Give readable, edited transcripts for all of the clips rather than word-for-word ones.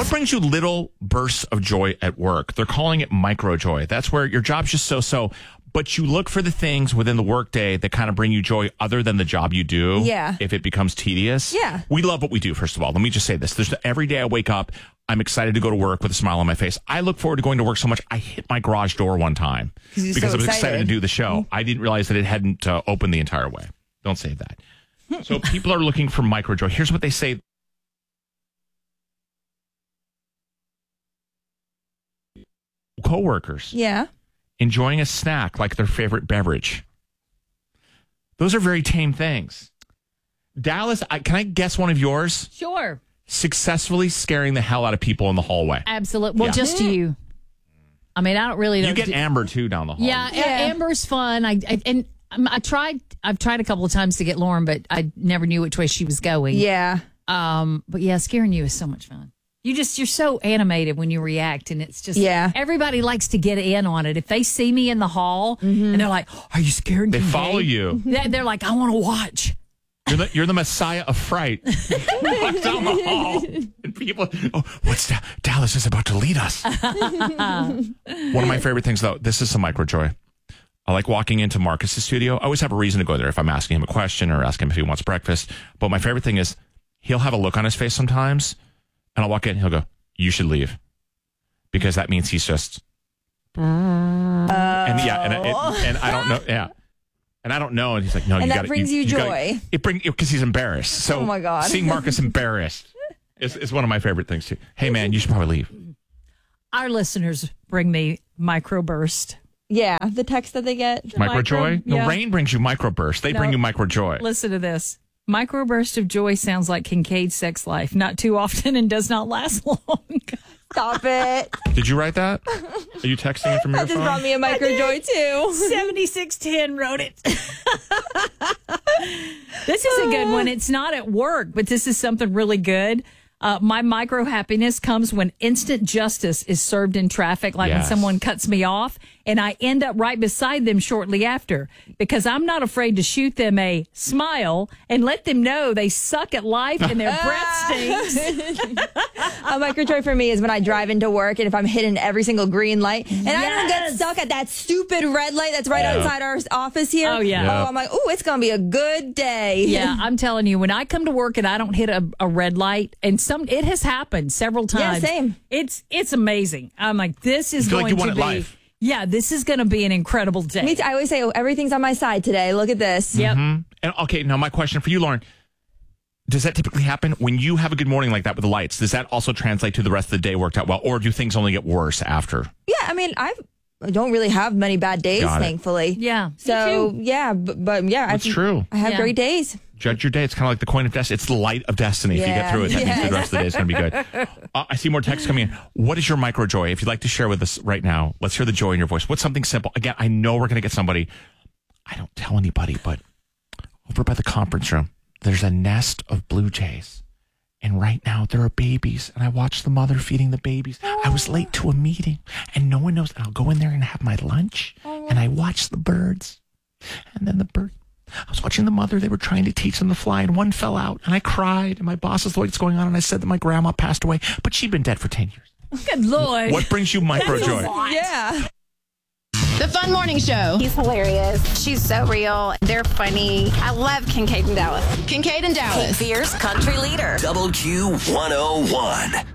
What brings you little bursts of joy at work? They're calling it micro joy. That's where your job's just so-so, but you look for the things within the workday that kind of bring you joy other than the job you do. Yeah. If it becomes tedious. Yeah. We love what we do, first of all. Let me just say this. Every day I wake up, I'm excited to go to work with a smile on my face. I look forward to going to work so much. I hit my garage door one time because I was excited to do the show. I didn't realize that it hadn't opened the entire way. Don't say that. So people are looking for micro joy. Here's what they say. Coworkers. Yeah. Enjoying a snack like their favorite beverage. Those are very tame things. Dallas, can I guess one of yours? Sure. Successfully scaring the hell out of people in the hallway. Absolutely. Well, just you. I mean, I don't really know. You get Amber, too, down the hall. Yeah, Amber's fun. I've tried a couple of times to get Lauren, but I never knew which way she was going. Yeah. But yeah, scaring you is so much fun. You're so animated when you react, and it's just everybody likes to get in on it. If they see me in the hall and they're like, "Are you scared?" They follow you. They're like, "I want to watch." You're the messiah of fright. Walk down the hall, and people, what's Dallas is about to lead us. One of my favorite things, though, this is some micro joy. I like walking into Marcus's studio. I always have a reason to go there if I'm asking him a question or asking him if he wants breakfast. But my favorite thing is he'll have a look on his face sometimes. And I'll walk in and he'll go, "You should leave." Because that means he's just. And I don't know. Yeah. And I don't know. And he's like, "No, and you got to." And that brings you joy. It brings because he's embarrassed. So oh my God. Seeing Marcus embarrassed is one of my favorite things too. Hey, man, you should probably leave. Our listeners bring me microburst. Yeah, the text that they get. Micro joy? No, Rain brings you microburst. They bring you micro joy. Listen to this. Microburst of joy sounds like Kincaid's sex life. Not too often and does not last long. Stop it. Did you write that? Are you texting it from your phone? That just brought me a micro joy, too. 7610 wrote it. This is a good one. It's not at work, but this is something really good. My micro happiness comes when instant justice is served in traffic, like when someone cuts me off, and I end up right beside them shortly after, because I'm not afraid to shoot them a smile and let them know they suck at life and their breath stinks. A micro joy for me is when I drive into work and if I'm hitting every single green light and I don't get stuck at that stupid red light that's right outside our office here. Oh, yeah. Oh, I'm like, it's going to be a good day. Yeah, I'm telling you, when I come to work and I don't hit a red light, and it has happened several times. Yeah, same. It's amazing. I'm like, this is going like you to want be. Life. Yeah, this is going to be an incredible day. Me too. I always say, everything's on my side today. Look at this. Yep. Mm-hmm. And okay, now my question for you, Lauren. Does that typically happen when you have a good morning like that with the lights? Does that also translate to the rest of the day worked out well? Or do things only get worse after? Yeah, I mean, I don't really have many bad days, thankfully. Yeah. So, yeah, but yeah. That's true. I have great days. Judge your day. It's kind of like the coin of destiny. It's the light of destiny. If you get through it, that means the rest of the day is going to be good. I see more texts coming in. What is your micro joy? If you'd like to share with us right now, let's hear the joy in your voice. What's something simple? Again, I know we're going to get somebody. I don't tell anybody, but over by the conference room, there's a nest of blue jays. And right now there are babies. And I watch the mother feeding the babies. I was late to a meeting and no one knows. And I'll go in there and have my lunch. And I watch the birds. And then the bird. I was watching the mother. They were trying to teach them to fly, and one fell out. And I cried. And my boss is like, "What's going on?" And I said that my grandma passed away, but she'd been dead for 10 years. Good Lord. What brings you micro joy? Yeah. The Fun Morning Show. He's hilarious. She's so real. They're funny. I love Kincaid and Dallas. Kincaid and Dallas. Fierce country leader. WQ101.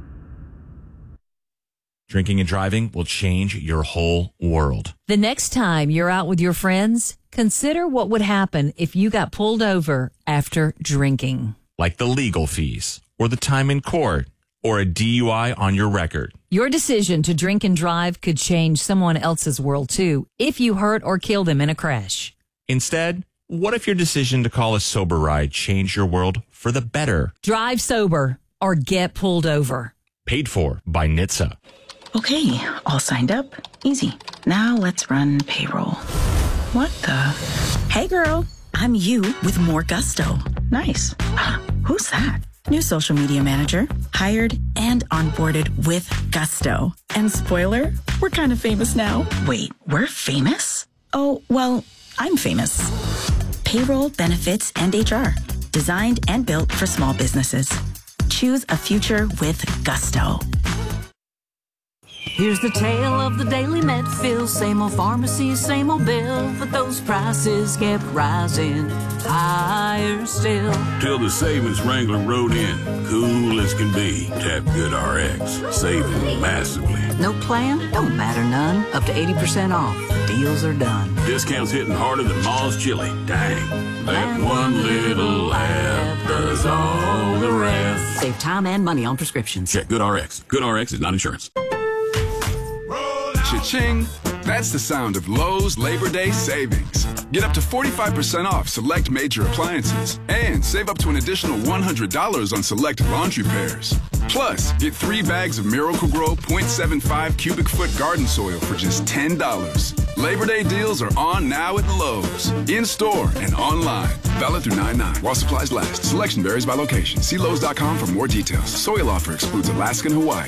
Drinking and driving will change your whole world. The next time you're out with your friends, consider what would happen if you got pulled over after drinking. Like the legal fees, or the time in court, or a DUI on your record. Your decision to drink and drive could change someone else's world too, if you hurt or kill them in a crash. Instead, what if your decision to call a sober ride changed your world for the better? Drive sober or get pulled over. Paid for by NHTSA. Okay, all signed up. Easy. Now let's run payroll. What the? Hey girl, I'm you with more gusto. Nice. Who's that? New social media manager. Hired and onboarded with gusto. And spoiler, we're kind of famous now. Wait, we're famous? Oh, well, I'm famous. Payroll, benefits, and HR. Designed and built for small businesses. Choose a future with Gusto. Here's the tale of the daily Medfill. Same old pharmacy, same old bill, but those prices kept rising higher still. Till the savings Wrangler rode in, cool as can be. Tap GoodRx, saving massively. No plan? Don't matter none. Up to 80% off. Deals are done. Discounts hitting harder than Ma's chili. Dang. That one little app does all the rest. Save time and money on prescriptions. Check GoodRx. GoodRx is not insurance. Cha-ching! That's the sound of Lowe's Labor Day savings. Get up to 45% off select major appliances and save up to an additional $100 on select laundry pairs. Plus, get 3 bags of Miracle-Gro 0.75 cubic foot garden soil for just $10. Labor Day deals are on now at Lowe's. In-store and online. Valid through 9/9 while supplies last. Selection varies by location. See Lowe's.com for more details. Soil offer excludes Alaska and Hawaii.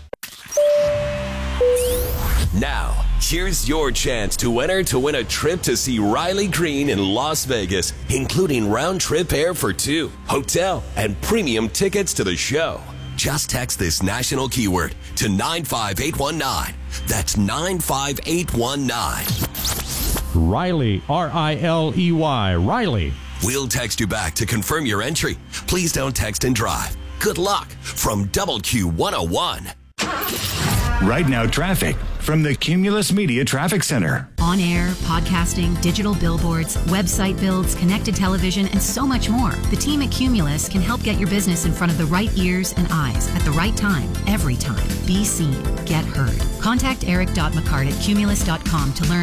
Now, here's your chance to enter to win a trip to see Riley Green in Las Vegas, including round-trip air for 2, hotel, and premium tickets to the show. Just text this national keyword to 95819. That's 95819. Riley, R-I-L-E-Y, Riley. We'll text you back to confirm your entry. Please don't text and drive. Good luck from Double Q 101. Right now, traffic from the Cumulus Media Traffic Center. On air, podcasting, digital billboards, website builds, connected television, and so much more. The team at Cumulus can help get your business in front of the right ears and eyes at the right time, every time. Be seen. Get heard. Contact Eric.McCart at Cumulus.com to learn